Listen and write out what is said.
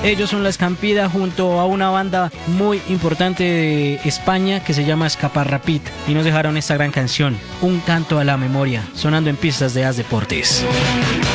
Ellos son La Escampida junto a una banda muy importante de España que se llama Escaparrapid y nos dejaron esta gran canción, Un canto a la memoria, sonando en pistas de As Deportes.